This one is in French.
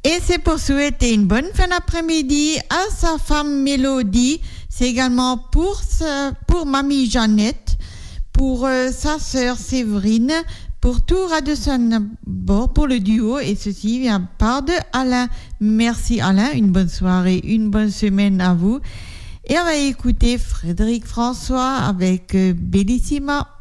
Et c'est pour souhaiter une bonne fin d'après-midi à sa femme Mélodie. C'est également pour mamie Jeannette, pour sa sœur Séverine, pour tout Radio Sonneborn, pour le duo. Et ceci vient par de Alain. Merci Alain, une bonne soirée, une bonne semaine à vous. Et on va écouter Frédéric François avec Bellissima.